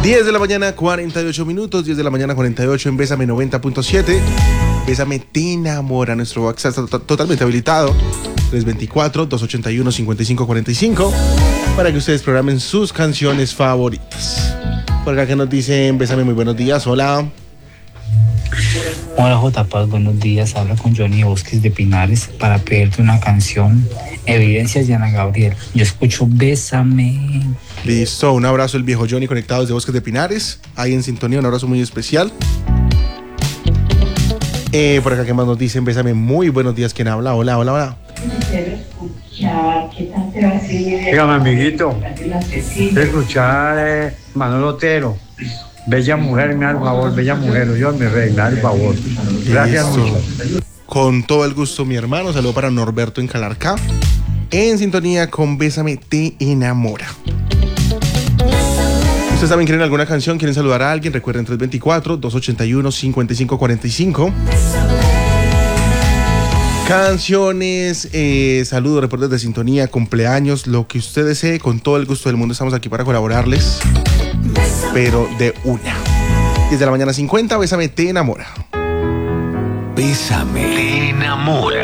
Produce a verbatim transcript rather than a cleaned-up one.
diez de la mañana, cuarenta y ocho minutos. diez de la mañana, cuarenta y ocho en Bésame noventa punto siete. Bésame te enamora. Nuestro WhatsApp está totalmente habilitado. tres dos cuatro, dos ocho uno, cinco cinco cuatro cinco. Para que ustedes programen sus canciones favoritas. Por acá que nos dicen, Bésame, muy buenos días. Hola. Hola J. Paz, buenos días. Habla con Johnny Bosques de Pinares para pedirte una canción, Evidencias de Ana Gabriel. Yo escucho Bésame. Listo, un abrazo el viejo Johnny conectado desde Bosques de Pinares. Ahí en sintonía, un abrazo muy especial. Eh, por acá que más nos dicen, Bésame, muy buenos días. ¿Quién habla? Hola, hola, hola. Dígame, amiguito. Quiero escuchar eh, Manuel Otero. Bella mujer, me da el favor, bella mujer, Dios mi rey, me da el favor. Gracias mucho. Con todo el gusto, mi hermano. Saludo para Norberto en Calarcá. En sintonía con Bésame te enamora. Ustedes saben, quieren alguna canción, quieren saludar a alguien, recuerden tres dos cuatro, dos ocho uno, cinco cinco cuatro cinco. Canciones, eh, saludos, reportes de sintonía, cumpleaños, lo que usted desee, con todo el gusto del mundo estamos aquí para colaborarles. Pero de una. diez de la mañana cincuenta, Bésame te enamora. Bésame te enamora.